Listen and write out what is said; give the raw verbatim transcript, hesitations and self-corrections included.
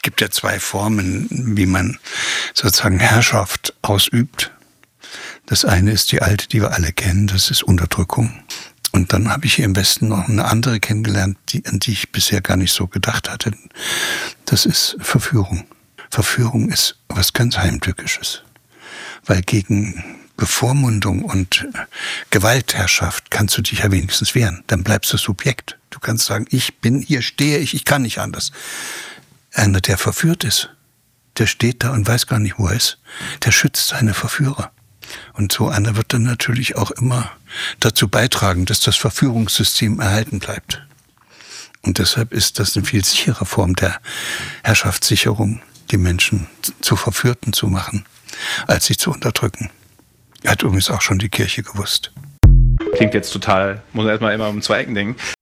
gibt ja zwei Formen, wie man sozusagen Herrschaft ausübt. Das eine ist die alte, die wir alle kennen, das ist Unterdrückung. Und dann habe ich hier im Westen noch eine andere kennengelernt, die, an die ich bisher gar nicht so gedacht hatte. Das ist Verführung. Verführung ist was ganz Heimtückisches. Weil gegen Bevormundung und Gewaltherrschaft kannst du dich ja wenigstens wehren. Dann bleibst du Subjekt. Du kannst sagen, ich bin, hier stehe ich, ich kann nicht anders. Einer, der verführt ist, der steht da und weiß gar nicht, wo er ist. Der schützt seine Verführer. Und so einer wird dann natürlich auch immer dazu beitragen, dass das Verführungssystem erhalten bleibt. Und deshalb ist das eine viel sichere Form der Herrschaftssicherung, die Menschen zu Verführten zu machen, als sie zu unterdrücken. Hat übrigens auch schon die Kirche gewusst. Klingt jetzt total, muss man erstmal immer um zwei Ecken denken.